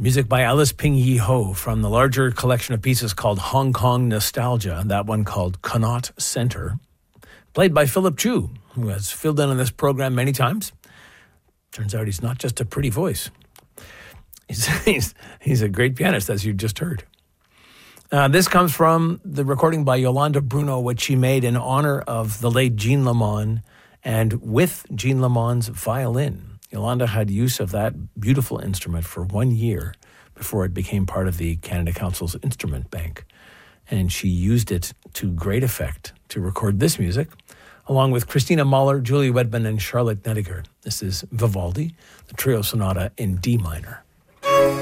Music by Alice Ping Yee Ho from the larger collection of pieces called Hong Kong Nostalgia, that one called Connaught Center, played by Philip Chu, who has filled in on this program many times. Turns out he's not just a pretty voice. He's a great pianist, as you just heard. This comes from the recording by Yolanda Bruno, which she made in honor of the late Jean Lamont, and with Jean Lamont's violin. Yolanda had use of that beautiful instrument for 1 year before it became part of the Canada Council's instrument bank. And she used it to great effect to record this music, along with Christina Mahler, Julie Wedman, and Charlotte Nediger. This is Vivaldi, the Trio Sonata in D minor.